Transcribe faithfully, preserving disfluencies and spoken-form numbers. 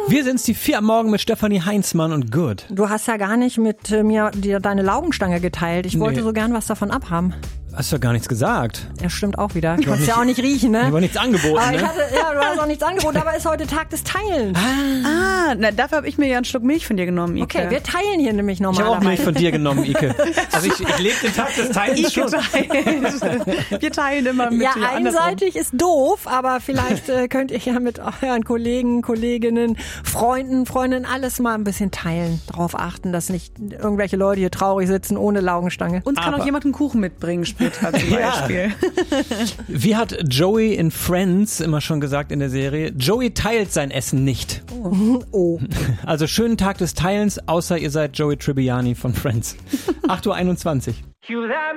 Wir sind's, die vier am Morgen mit Stefanie Heinzmann und Good. Du hast ja gar nicht mit äh, mir dir deine Laugenstange geteilt. Ich wollte Nee. so gern was davon abhaben. Hast du doch gar nichts gesagt. Ja, stimmt auch wieder. Du kannst ja auch nicht riechen, ne? Ich habe nichts angeboten, Aber ich ne? hatte, ja, du hast auch nichts angeboten, aber ist heute Tag des Teilens. Ah, na, dafür habe ich mir ja einen Schluck Milch von dir genommen, Ike. Okay, wir teilen hier nämlich Ich habe auch normalerweise. Milch von dir genommen, Ike. Also ich, ich lebe den Tag des Teilens Ike schon. teilt. Wir teilen immer mit Ja, dir andersrum. einseitig ist doof, aber vielleicht äh, könnt ihr ja mit euren Kollegen, Kolleginnen, Freunden, Freundinnen alles mal ein bisschen teilen. Darauf achten, dass nicht irgendwelche Leute hier traurig sitzen ohne Laugenstange. Uns kann Aber- auch jemand einen Kuchen mitbringen später zum Ja. Beispiel. Wie hat Joey in Friends immer schon gesagt in der Serie, Joey teilt sein Essen nicht. Oh. Also schönen Tag des Teilens, außer ihr seid Joey Tribbiani von Friends. acht Uhr einundzwanzig.